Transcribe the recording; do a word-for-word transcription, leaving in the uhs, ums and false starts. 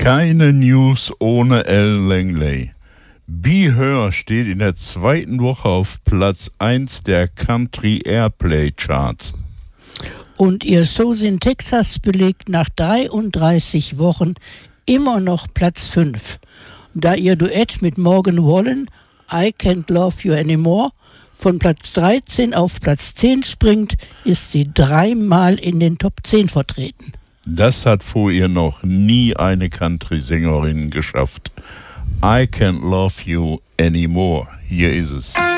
Keine News ohne Ellen Langley. Be Her steht in der zweiten Woche auf Platz eins der Country Airplay Charts. Und ihr Shows in Texas belegt nach dreiunddreißig Wochen immer noch Platz fünf. Da ihr Duett mit Morgan Wallen, I Can't Love You Anymore, von Platz dreizehn auf Platz zehn springt, ist sie dreimal in den Top zehn vertreten. Das hat vor ihr noch nie eine Country-Sängerin geschafft. I Can't Love You Anymore. Hier ist es.